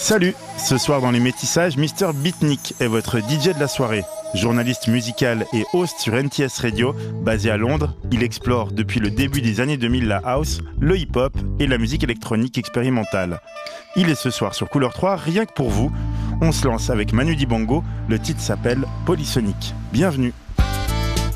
Salut, ce soir dans les métissages, Mr Beatnik est votre DJ de la soirée. Journaliste musical et host sur NTS Radio, basé à Londres, il explore depuis le début des années 2000 la house, le hip-hop et la musique électronique expérimentale. Il est ce soir sur Couleur 3, rien que pour vous. On se lance avec Manu Dibango, le titre s'appelle Polysonic. Bienvenue.